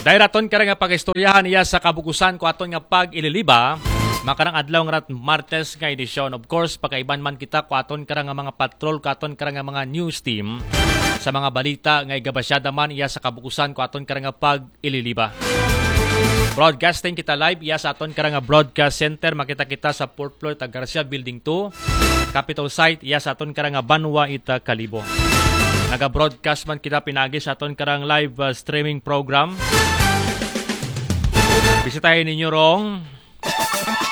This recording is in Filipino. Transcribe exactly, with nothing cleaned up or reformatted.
Dahil aton ka nga pag-istoryahan iya sa kabukusan ko aton nga pag-ililiba, makarang adlaw nga rat Martes nga edisyon. Of course, pagkaiban man kita ko aton ka nga mga patrol, ko aton ka nga mga news team sa mga balita nga igabasyada man iya sa kabukusan ko aton ka nga pag-ililiba. Broadcasting kita live iya sa aton ka nga broadcast center, makita kita sa fourth floor ta Garcia Building two, Capital Site iya sa aton ka nga Banwa ita Kalibo. Naga-broadcast man kita pinagi sa aton karang live uh, streaming program. Bisitahin ninyo rong